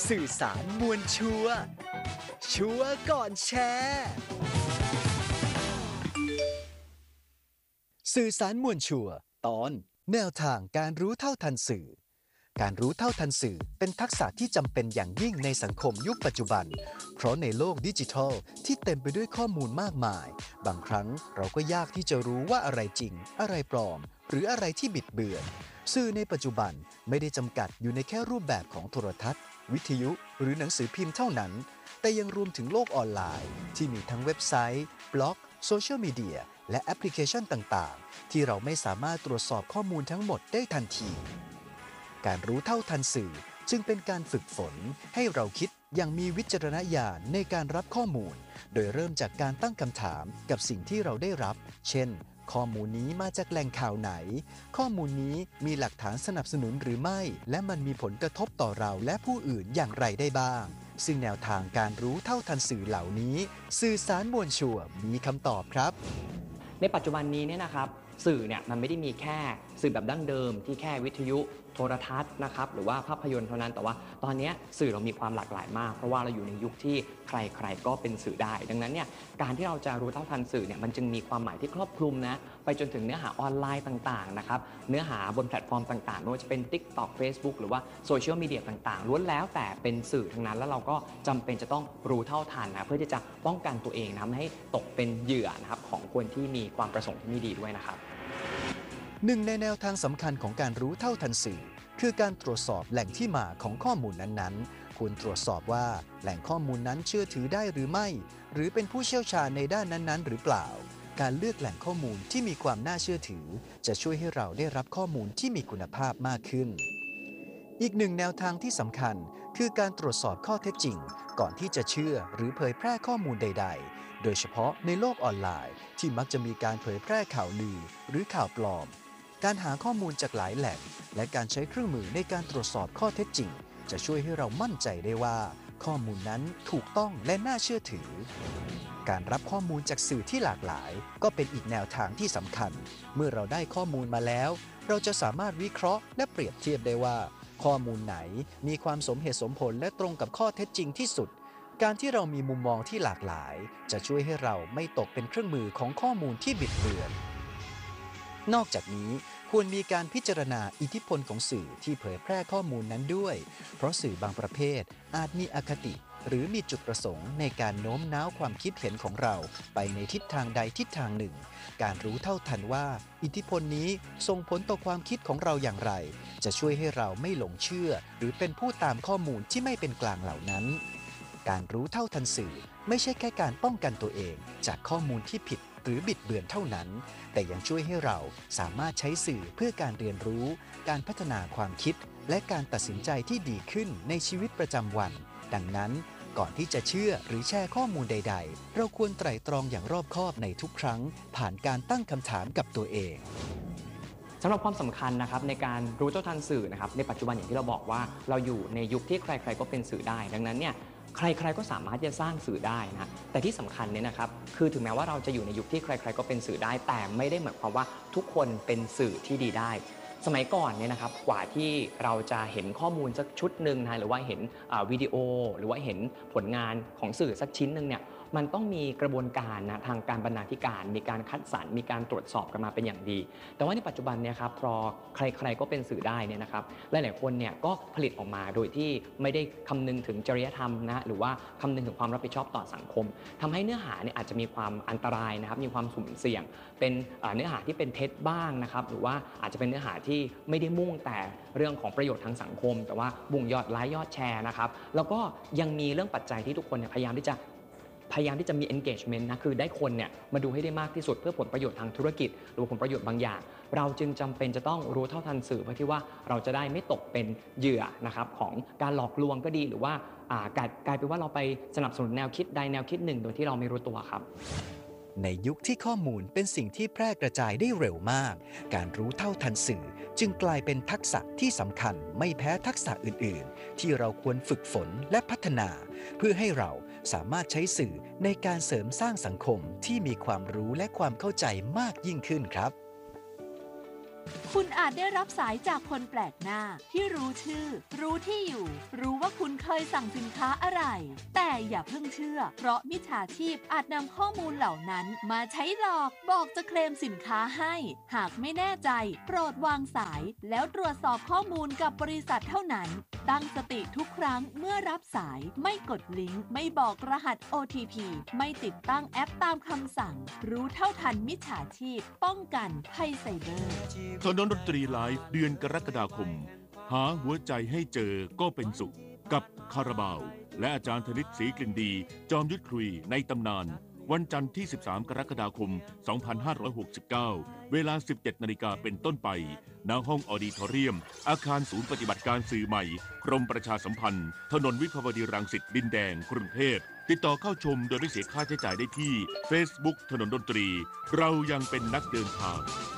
สื่อสารมวลชัวร์ชัวร์ก่อนแชร์สื่อสารมวลชัวร์ตอนแนวทางการรู้เท่าทันสื่อการรู้เท่าทันสื่อเป็นทักษะที่จำเป็นอย่างยิ่งในสังคมยุคปัจจุบันเพราะในโลกดิจิทัลที่เต็มไปด้วยข้อมูลมากมายบางครั้งเราก็ยากที่จะรู้ว่าอะไรจริงอะไรปลอมหรืออะไรที่บิดเบือนสื่อในปัจจุบันไม่ได้จำกัดอยู่ในแค่รูปแบบของโทรทัศน์วิทยุหรือหนังสือพิมพ์เท่านั้นแต่ยังรวมถึงโลกออนไลน์ที่มีทั้งเว็บไซต์บล็อกโซเชียลมีเดียและแอปพลิเคชันต่างๆที่เราไม่สามารถตรวจสอบข้อมูลทั้งหมดได้ทันทีการรู้เท่าทันสื่อจึงเป็นการฝึกฝนให้เราคิดอย่างมีวิจารณญาณในการรับข้อมูลโดยเริ่มจากการตั้งคำถามกับสิ่งที่เราได้รับเช่นข้อมูลนี้มาจากแหล่งข่าวไหนข้อมูลนี้มีหลักฐานสนับสนุนหรือไม่และมันมีผลกระทบต่อเราและผู้อื่นอย่างไรได้บ้างซึ่งแนวทางการรู้เท่าทันสื่อเหล่านี้สื่อสารมวลชัวร์มีคำตอบครับในปัจจุบันนี้เนี่ยนะครับสื่อเนี่ยมันไม่ได้มีแค่สื่อแบบดั้งเดิมที่แค่วิทยุโทรทัศน์นะครับหรือว่าภาพยนตร์เท่านั้นแต่ว่าตอนนี้สื่อเรามีความหลากหลายมากเพราะว่าเราอยู่ในยุคที่ใครๆก็เป็นสื่อได้ดังนั้นเนี่ยการที่เราจะรู้เท่าทันสื่อเนี่ยมันจึงมีความหมายที่ครอบคลุมนะไปจนถึงเนื้อหาออนไลน์ต่างๆนะครับเนื้อหาบนแพลตฟอร์มต่างๆไม่ว่าจะเป็น TikTok Facebook หรือว่าโซเชียลมีเดียต่างๆล้วนแล้วแต่เป็นสื่อทั้งนั้นแล้วเราก็จำเป็นจะต้องรู้เท่าทันนะเพื่อที่จะป้องกันตัวเองนะไม่ให้ตกเป็นเหยื่อนะครับของคนที่มีความประสงค์ที่ไม่ดีด้วยนะครับหนึ่งในแนวทางสำคัญของการรู้เท่าทันสื่อคือการตรวจสอบแหล่งที่มาของข้อมูลนั้นๆควรตรวจสอบว่าแหล่งข้อมูลนั้นเชื่อถือได้หรือไม่หรือเป็นผู้เชี่ยวชาญในด้านนั้นๆหรือเปล่าการเลือกแหล่งข้อมูลที่มีความน่าเชื่อถือจะช่วยให้เราได้รับข้อมูลที่มีคุณภาพมากขึ้นอีกหนึ่งแนวทางที่สำคัญคือการตรวจสอบข้อเท็จจริงก่อนที่จะเชื่อหรือเผยแพร่ข้อมูลใดๆโดยเฉพาะในโลกออนไลน์ที่มักจะมีการเผยแพร่ข่าวลือหรือข่าวปลอมการหาข้อมูลจากหลายแหล่งและการใช้เครื่องมือในการตรวจสอบข้อเท็จจริงจะช่วยให้เรามั่นใจได้ว่าข้อมูลนั้นถูกต้องและน่าเชื่อถือการรับข้อมูลจากสื่อที่หลากหลายก็เป็นอีกแนวทางที่สำคัญเมื่อเราได้ข้อมูลมาแล้วเราจะสามารถวิเคราะห์และเปรียบเทียบได้ว่าข้อมูลไหนมีความสมเหตุสมผลและตรงกับข้อเท็จจริงที่สุดการที่เรามีมุมมองที่หลากหลายจะช่วยให้เราไม่ตกเป็นเครื่องมือของข้อมูลที่บิดเบือนนอกจากนี้ควรมีการพิจารณาอิทธิพลของสื่อที่เผยแพร่ข้อมูลนั้นด้วยเพราะสื่อบางประเภทอาจมีอคติหรือมีจุดประสงค์ในการโน้มน้าวความคิดเห็นของเราไปในทิศทางใดทิศทางหนึ่งการรู้เท่าทันว่าอิทธิพลนี้ส่งผลต่อความคิดของเราอย่างไรจะช่วยให้เราไม่หลงเชื่อหรือเป็นผู้ตามข้อมูลที่ไม่เป็นกลางเหล่านั้นการรู้เท่าทันสื่อไม่ใช่แค่การป้องกันตัวเองจากข้อมูลที่ผิดหรือบิดเบือนเท่านั้นแต่ยังช่วยให้เราสามารถใช้สื่อเพื่อการเรียนรู้การพัฒนาความคิดและการตัดสินใจที่ดีขึ้นในชีวิตประจำวันดังนั้นก่อนที่จะเชื่อหรือแชร์ข้อมูลใดๆเราควรไตร่ตรองอย่างรอบคอบในทุกครั้งผ่านการตั้งคำถามกับตัวเองสำหรับความสำคัญนะครับในการรู้เท่าทันสื่อนะครับในปัจจุบันอย่างที่เราบอกว่าเราอยู่ในยุคที่ใครๆก็เป็นสื่อได้ดังนั้นเนี่ยใครๆก็สามารถจะสร้างสื่อได้นะแต่ที่สำคัญเนี่ยนะครับคือถึงแม้ว่าเราจะอยู่ในยุคที่ใครๆก็เป็นสื่อได้แต่ไม่ได้หมายความว่าทุกคนเป็นสื่อที่ดีได้สมัยก่อนเนี่ยนะครับกว่าที่เราจะเห็นข้อมูลสักชุดหนึ่งนะหรือว่าเห็นวิดีโอหรือว่าเห็นผลงานของสื่อสักชิ้นหนึ่งเนี่ยมันต้องมีกระบวนการนะทางการบรรณาธิการมีการคัดสรรมีการตรวจสอบกันมาเป็นอย่างดีแต่ว่าในปัจจุบันเนี่ยครับพอใครๆก็เป็นสื่อได้เนี่ยนะครับหลายๆคนเนี่ยก็ผลิตออกมาโดยที่ไม่ได้คำนึงถึงจริยธรรมนะหรือว่าคำนึงถึงความรับผิดชอบต่อสังคมทำให้เนื้อหาเนี่ยอาจจะมีความอันตรายนะครับมีความสุ่มเสี่ยงเป็นเนื้อหาที่เป็นเท็จบ้างนะครับหรือว่าอาจจะเป็นเนื้อหาที่ไม่ได้มุ่งแต่เรื่องของประโยชน์ทางสังคมแต่ว่าบุ่งยอดไลค์ยอดแชร์นะครับแล้วก็ยังมีเรื่องปัจจัยที่ทุกคนเนี่ยพยายามที่จะมี engagement นะคือได้คนเนี่ยมาดูให้ได้มากที่สุดเพื่อผลประโยชน์ทางธุรกิจหรือผลประโยชน์บางอย่างเราจึงจำเป็นจะต้องรู้เท่าทันสื่อเพื่อที่ว่าเราจะได้ไม่ตกเป็นเหยื่อนะครับของการหลอกลวงก็ดีหรือว่ากลายเป็นว่าเราไปสนับสนุนแนวคิดใดแนวคิดหนึ่งโดยที่เราไม่รู้ตัวครับในยุคที่ข้อมูลเป็นสิ่งที่แพร่กระจายได้เร็วมากการรู้เท่าทันสื่อจึงกลายเป็นทักษะที่สำคัญไม่แพ้ทักษะอื่นๆที่เราควรฝึกฝนและพัฒนาเพื่อให้เราสามารถใช้สื่อในการเสริมสร้างสังคมที่มีความรู้และความเข้าใจมากยิ่งขึ้นครับคุณอาจได้รับสายจากคนแปลกหน้าที่รู้ชื่อ รู้ที่อยู่ รู้ว่าคุณเคยสั่งสินค้าอะไร แต่อย่าเพิ่งเชื่อ เพราะมิจฉาชีพอาจนำข้อมูลเหล่านั้นมาใช้หลอกบอกจะเคลมสินค้าให้ หากไม่แน่ใจโปรดวางสายแล้วตรวจสอบข้อมูลกับบริษัทเท่านั้น ตั้งสติทุกครั้งเมื่อรับสายไม่กดลิงก์ไม่บอกรหัส OTP ไม่ติดตั้งแอปตามคำสั่ง รู้เท่าทันมิจฉาชีพป้องกันภัยไซเบอร์ถนนดนตรีไลฟ์เดือนกรกฎาคม หาหัวใจให้เจอก็เป็นสุขกับคาราบาว และอาจารย์ธนิตศรีกลิ่นดี จอมยุทธคุยในตำนาน วันจันทร์ที่ 13 กรกฎาคม 2569 เวลา 17 นาฬิกาเป็นต้นไป ณ ห้องออดิทอเรียม อาคารศูนย์ปฏิบัติการสื่อใหม่ กรมประชาสัมพันธ์ ถนนวิภาวดีรังสิตดินแดง กรุงเทพ ติดต่อเข้าชมโดยไม่เสียค่าใช้จ่ายได้ที่ Facebook ถนนดนตรี เรายังเป็นนักเดินทาง